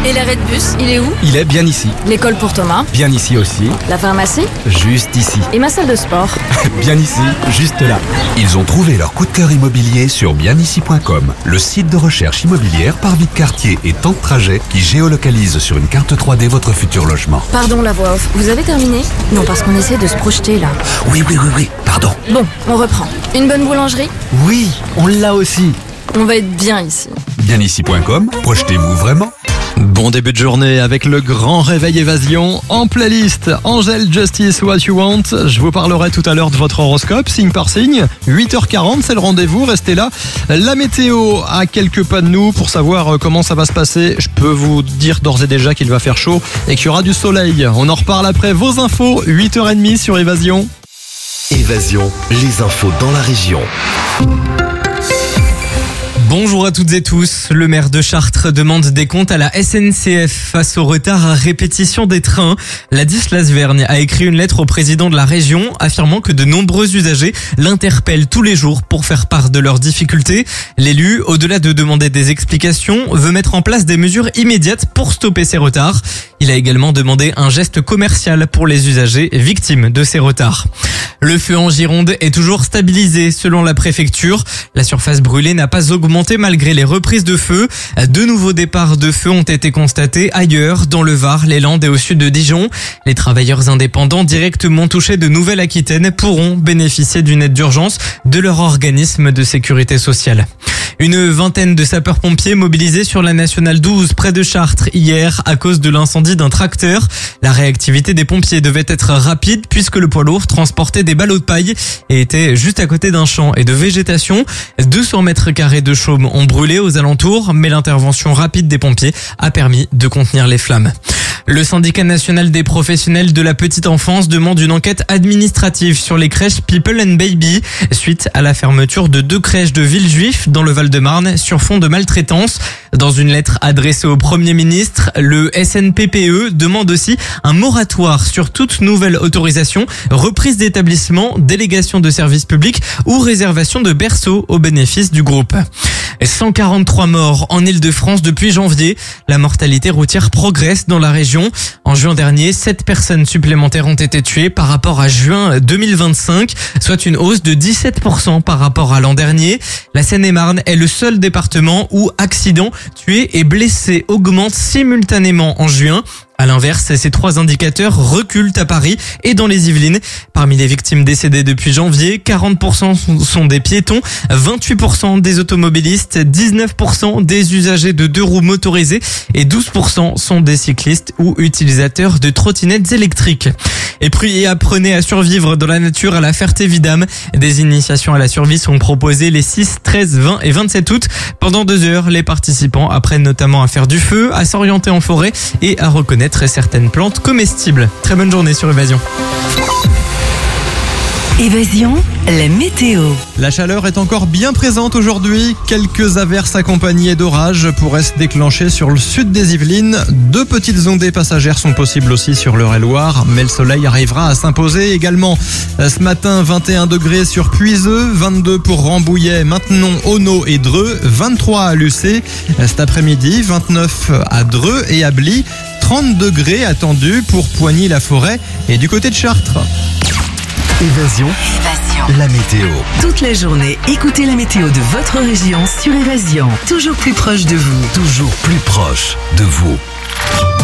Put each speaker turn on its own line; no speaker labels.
Et l'arrêt de bus, il est où?
Il est bien ici.
L'école pour Thomas?
Bien ici aussi.
La pharmacie?
Juste ici.
Et ma salle de sport?
Bien ici, juste là.
Ils ont trouvé leur coup de cœur immobilier sur bienici.com, le site de recherche immobilière par vie de quartier et temps de trajet qui géolocalise sur une carte 3D votre futur logement.
Pardon, la voix off. Vous avez terminé? Non, parce qu'on essaie de se projeter là.
Oui, pardon.
Bon, on reprend. Une bonne boulangerie?
Oui, on l'a aussi.
On va être bien ici.
Bienici.com, projetez-vous vraiment.
Bon début de journée avec le grand réveil évasion en playlist. Angèle Justice What You Want. Je vous parlerai tout à l'heure de votre horoscope, signe par signe. 8h40, c'est le rendez-vous, restez là. La météo à quelques pas de nous pour savoir comment ça va se passer. Je peux vous dire d'ores et déjà qu'il va faire chaud et qu'il y aura du soleil. On en reparle après vos infos, 8h30 sur Évasion.
Évasion, les infos dans la région.
Bonjour à toutes et tous. Le maire de Chartres demande des comptes à la SNCF face au retard à répétition des trains. La Dislas-Vergne a écrit une lettre au président de la région affirmant que de nombreux usagers l'interpellent tous les jours pour faire part de leurs difficultés. L'élu, au-delà de demander des explications, veut mettre en place des mesures immédiates pour stopper ces retards. Il a également demandé un geste commercial pour les usagers victimes de ces retards. Le feu en Gironde est toujours stabilisé selon la préfecture. La surface brûlée n'a pas augmenté malgré les reprises de feu. De nouveaux départs de feu ont été constatés ailleurs, dans le Var, les Landes et au sud de Dijon. Les travailleurs indépendants directement touchés de Nouvelle-Aquitaine pourront bénéficier d'une aide d'urgence de leur organisme de sécurité sociale. Une vingtaine de sapeurs-pompiers mobilisés sur la nationale 12 près de Chartres hier à cause de l'incendie d'un tracteur. La réactivité des pompiers devait être rapide puisque le poids lourd transportait des ballots de paille et était juste à côté d'un champ et de végétation. 200 mètres carrés de chaume ont brûlé aux alentours, mais l'intervention rapide des pompiers a permis de contenir les flammes. Le syndicat national des professionnels de la petite enfance demande une enquête administrative sur les crèches People and Baby suite à la fermeture de 2 crèches de Villejuif dans le Val-de-Marne sur fond de maltraitance. Dans une lettre adressée au Premier ministre, le SNPPE demande aussi un moratoire sur toute nouvelle autorisation, reprise d'établissement, délégation de services publics ou réservation de berceaux au bénéfice du groupe. 143 morts en Île-de-France depuis janvier. La mortalité routière progresse dans la région. En juin dernier, 7 personnes supplémentaires ont été tuées par rapport à juin 2025, soit une hausse de 17% par rapport à l'an dernier. La Seine-et-Marne est le seul département où accidents, tués et blessés augmentent simultanément en juin. À l'inverse, ces 3 indicateurs reculent à Paris et dans les Yvelines. Parmi les victimes décédées depuis janvier, 40% sont des piétons, 28% des automobilistes, 19% des usagers de 2 roues motorisées et 12% sont des cyclistes ou utilisateurs de trottinettes électriques. Et puis apprenez à survivre dans la nature à la Ferté-Vidame. Des initiations à la survie sont proposées les 6, 13, 20 et 27 août. Pendant 2 heures, les participants apprennent notamment à faire du feu, à s'orienter en forêt et à reconnaître certaines plantes comestibles. Très bonne journée sur Évasion.
Évasion, la météo.
La chaleur est encore bien présente aujourd'hui. Quelques averses accompagnées d'orages pourraient se déclencher sur le sud des Yvelines. 2 petites ondées passagères sont possibles aussi sur l'Eure-et-Loire, mais le soleil arrivera à s'imposer également. Ce matin, 21 degrés sur Puiseux, 22 pour Rambouillet, Maintenon, Auneau et Dreux, 23 à Lucé. Cet après-midi, 29 à Dreux et à Bly, 30 degrés attendus pour Poigny-la-Forêt et du côté de Chartres.
Évasion, la météo.
Toute la journée, écoutez la météo de votre région sur Évasion. Toujours plus proche de vous.
Toujours plus proche de vous.